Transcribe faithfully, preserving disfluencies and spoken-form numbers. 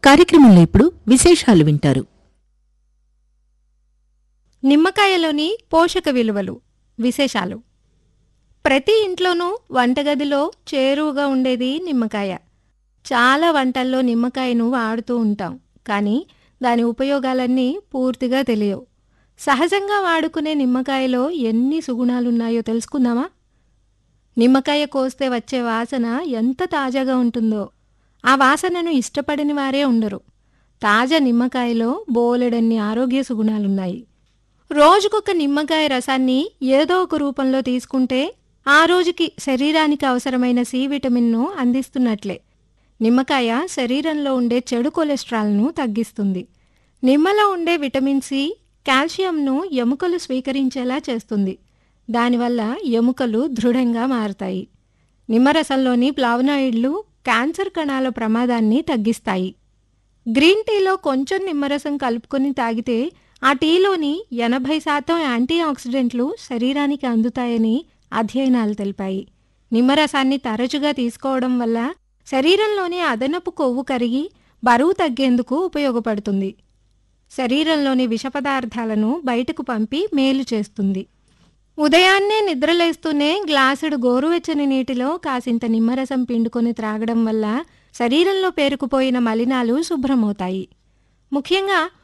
కార్యక్రమంలో ఇప్పుడు విశేషాలు వింటారు. నిమ్మకాయలోని పోషక విలువలు విశేషాలు. ప్రతి ఇంట్లోనూ వంటగదిలో చేరువగా ఉండేది నిమ్మకాయ. చాలా వంటల్లో నిమ్మకాయను వాడుతూ ఉంటాం, కానీ దాని ఉపయోగాలన్నీ పూర్తిగా తెలియవు. సహజంగా వాడుకునే నిమ్మకాయలో ఎన్ని సుగుణాలున్నాయో తెలుసుకుందామా? నిమ్మకాయ కోస్తే వచ్చే వాసన ఎంత తాజాగా ఉంటుందో. ఆ వాసనను ఇష్టపడని వారే ఉండరు. తాజా నిమ్మకాయలో బోలెడన్ని ఆరోగ్య సుగుణాలున్నాయి. రోజుకొక నిమ్మకాయ రసాన్ని ఏదో ఒక రూపంలో తీసుకుంటే ఆ రోజుకి శరీరానికి అవసరమైన సి విటమిన్ను అందిస్తున్నట్లే. నిమ్మకాయ శరీరంలో ఉండే చెడు కొలెస్ట్రాల్ను తగ్గిస్తుంది. నిమ్మలో ఉండే విటమిన్ సి కాల్షియంను ఎముకలు స్వీకరించేలా చేస్తుంది. దానివల్ల ఎముకలు దృఢంగా మారతాయి. నిమ్మరసంలోని ఫ్లావనాయిడ్లు క్యాన్సర్ కణాల ప్రమాదాన్ని తగ్గిస్తాయి. గ్రీన్ టీలో కొంచెం నిమ్మరసం కలుపుకొని తాగితే ఆ టీలోని ఎనభై శాతం యాంటీ ఆక్సిడెంట్లు శరీరానికి అందుతాయని అధ్యయనాలు తెలిపాయి. నిమ్మరసాన్ని తరచుగా తీసుకోవడం వల్ల శరీరంలోని అదనపు కొవ్వు కరిగి బరువు తగ్గేందుకు ఉపయోగపడుతుంది. శరీరంలోని విష పదార్థాలను బయటకు పంపి మేలు చేస్తుంది. ఉదయాన్నే నిద్రలేస్తూనే గ్లాసుడు గోరువెచ్చని నీటిలో కాసింత నిమ్మరసం పిండుకొని త్రాగడం వల్ల శరీరంలో పేరుకుపోయిన మలినాలు శుభ్రమవుతాయి. ముఖ్యంగా